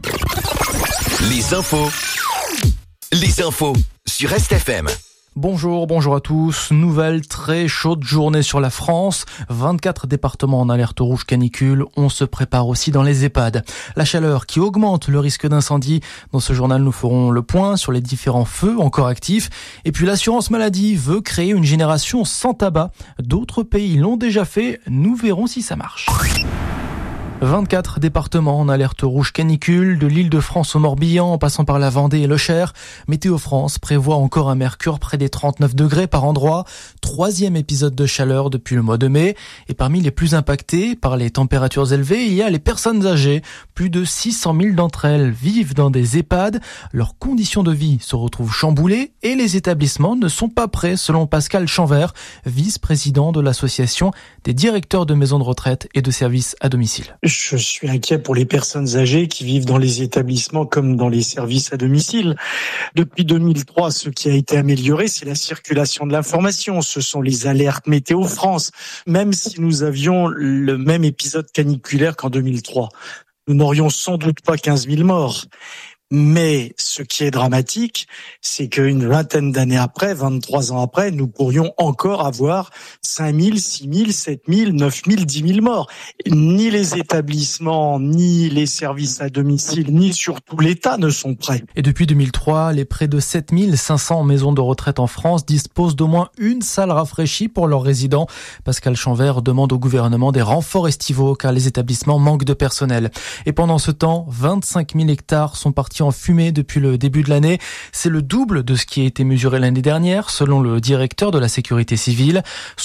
Les infos sur Est-FM. Bonjour à tous. Nouvelle très chaude journée sur la France. 24 départements en alerte rouge canicule. On se prépare aussi dans les EHPAD. La chaleur qui augmente le risque d'incendie. Dans ce journal, nous ferons le point sur les différents feux encore actifs. Et puis l'assurance maladie veut créer une génération sans tabac. D'autres pays l'ont déjà fait. Nous verrons si ça marche. 24 départements en alerte rouge canicule, de l'Île-de-France au Morbihan en passant par la Vendée et le Cher. Météo France prévoit encore un mercure près des 39 degrés par endroit. 3e épisode de chaleur depuis le mois de mai. Et parmi les plus impactés par les températures élevées, il y a les personnes âgées. Plus de 600 000 d'entre elles vivent dans des EHPAD. Leurs conditions de vie se retrouvent chamboulées et les établissements ne sont pas prêts, selon Pascal Chanvert, vice-président de l'association des directeurs de maisons de retraite et de services à domicile. Je suis inquiet pour les personnes âgées qui vivent dans les établissements comme dans les services à domicile. Depuis 2003, ce qui a été amélioré, c'est la circulation de l'information. Ce sont les alertes Météo France. Même si nous avions le même épisode caniculaire qu'en 2003, nous n'aurions sans doute pas 15 000 morts. Mais ce qui est dramatique, c'est qu'une vingtaine d'années après, 23 ans après, nous pourrions encore avoir 5 000, 6 000, 7 000, 9 000, 10 000 morts. Ni les établissements, ni les services à domicile, ni surtout l'État ne sont prêts. Et depuis 2003, les près de 7 500 maisons de retraite en France disposent d'au moins une salle rafraîchie pour leurs résidents. Pascal Chanvert demande au gouvernement des renforts estivaux car les établissements manquent de personnel. Et pendant ce temps, 25 000 hectares sont partis en fumée depuis le début de l'année. C'est le double de ce qui a été mesuré l'année dernière, selon le directeur de la sécurité civile.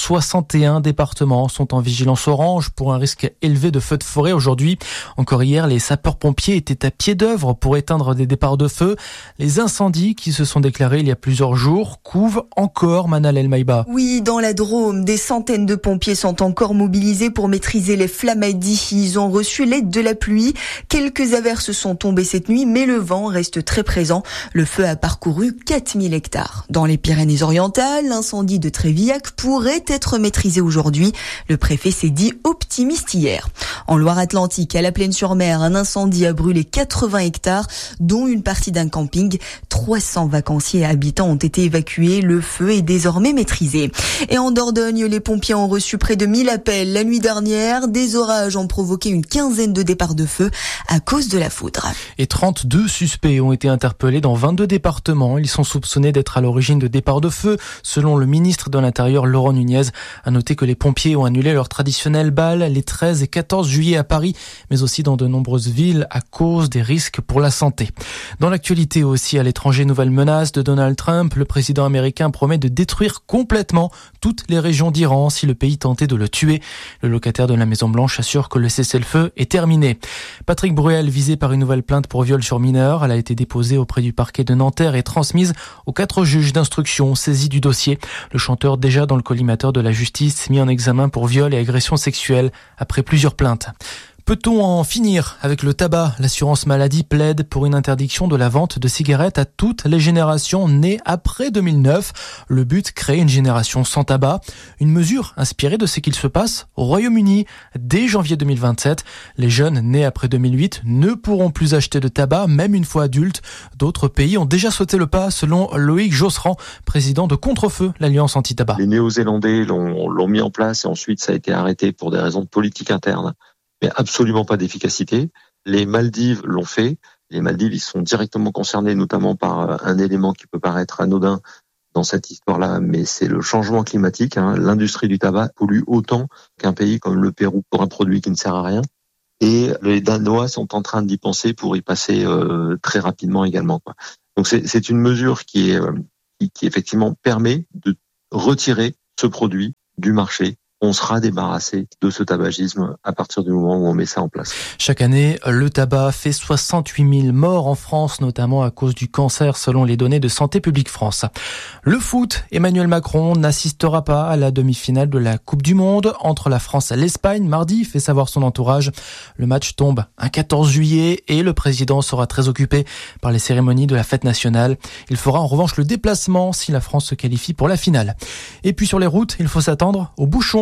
61 départements sont en vigilance orange pour un risque élevé de feux de forêt aujourd'hui. Encore hier, les sapeurs-pompiers étaient à pied d'œuvre pour éteindre des départs de feu. Les incendies qui se sont déclarés il y a plusieurs jours couvent encore, Manal El Maïba. Oui, dans la Drôme, des centaines de pompiers sont encore mobilisés pour maîtriser les flammadis. Ils ont reçu l'aide de la pluie. Quelques averses sont tombées cette nuit, mais le vent reste très présent. Le feu a parcouru 4000 hectares. Dans les Pyrénées-Orientales, l'incendie de Trévillac pourrait être maîtrisé aujourd'hui. Le préfet s'est dit optimiste hier. En Loire-Atlantique, à la Plaine-sur-Mer, un incendie a brûlé 80 hectares, dont une partie d'un camping. 300 vacanciers et habitants ont été évacués. Le feu est désormais maîtrisé. Et en Dordogne, les pompiers ont reçu près de 1000 appels la nuit dernière. Des orages ont provoqué une quinzaine de départs de feu à cause de la foudre. Et 32 suspects ont été interpellés dans 22 départements. Ils sont soupçonnés d'être à l'origine de départs de feu. Selon le ministre de l'Intérieur, Laurent Nunez, a noté que les pompiers ont annulé leur traditionnel bal les 13 et 14 juillet à Paris, mais aussi dans de nombreuses villes à cause des risques pour la santé. Dans l'actualité aussi, à l'étranger, nouvelle menace de Donald Trump. Le président américain promet de détruire complètement toutes les régions d'Iran si le pays tentait de le tuer. Le locataire de la Maison-Blanche assure que le cessez-le-feu est terminé. Patrick Bruel, visé par une nouvelle plainte pour viol sur mineur. Elle a été déposée auprès du parquet de Nanterre et transmise aux 4 juges d'instruction saisis du dossier. Le chanteur, déjà dans le collimateur de la justice, mis en examen pour viol et agression sexuelle après plusieurs plaintes. Peut-on en finir avec le tabac ? L'assurance maladie plaide pour une interdiction de la vente de cigarettes à toutes les générations nées après 2009. Le but, créer une génération sans tabac. Une mesure inspirée de ce qu'il se passe au Royaume-Uni. Dès janvier 2027, les jeunes nés après 2008 ne pourront plus acheter de tabac, même une fois adultes. D'autres pays ont déjà sauté le pas, selon Loïc Josserand, président de Contrefeu, l'Alliance anti-tabac. Les Néo-Zélandais l'ont mis en place et ensuite ça a été arrêté pour des raisons de politique interne. Mais absolument pas d'efficacité. Les Maldives l'ont fait. Les Maldives, ils sont directement concernés, notamment par un élément qui peut paraître anodin dans cette histoire-là, mais c'est le changement climatique. L'industrie du tabac pollue autant qu'un pays comme le Pérou pour un produit qui ne sert à rien. Et les Danois sont en train d'y penser pour y passer très rapidement également. Donc c'est une mesure qui effectivement permet de retirer ce produit du marché. On sera débarrassé de ce tabagisme à partir du moment où on met ça en place. Chaque année, le tabac fait 68 000 morts en France, notamment à cause du cancer, selon les données de Santé publique France. Le foot, Emmanuel Macron n'assistera pas à la demi-finale de la Coupe du Monde entre la France et l'Espagne mardi, fait savoir son entourage. Le match tombe un 14 juillet et le président sera très occupé par les cérémonies de la fête nationale. Il fera en revanche le déplacement si la France se qualifie pour la finale. Et puis sur les routes, il faut s'attendre aux bouchons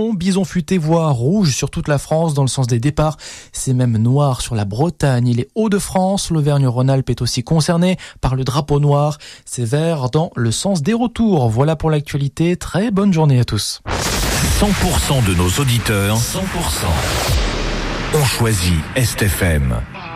attention, bison futé voire rouge sur toute la France dans le sens des départs. C'est même noir sur la Bretagne et les Hauts-de-France. L'Auvergne-Rhône-Alpes est aussi concernée par le drapeau noir. C'est vert dans le sens des retours. Voilà pour l'actualité. Très bonne journée à tous. 100% de nos auditeurs, 100% ont choisi Est FM.